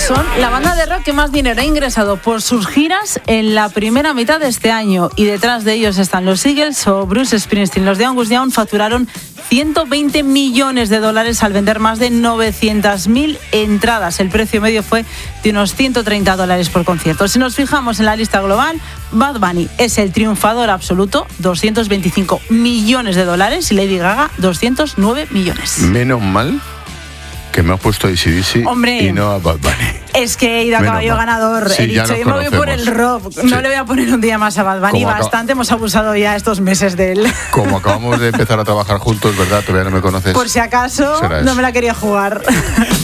son la banda de rock que más dinero ha ingresado por sus giras en la primera mitad de este año. Y detrás de ellos están los Eagles o Bruce Springsteen. Los de Angus Young facturaron $120 millones al vender más de 900.000 entradas. El precio medio fue de unos $130 por concierto. Si nos fijamos en la lista global, Bad Bunny es el triunfador absoluto, $225 millones, y Lady Gaga, 209 millones. Menos mal que me has puesto a AC/DC. Hombre, y no a Bad Bunny. Es que he ido a caballo ganador. Sí, he dicho, yo me voy por el rock. Sí. No le voy a poner un día más a Bad Bunny. Bastante hemos abusado ya estos meses de él. Como acabamos de empezar a trabajar juntos, ¿verdad? Todavía no me conoces. Por si acaso, no me la quería jugar.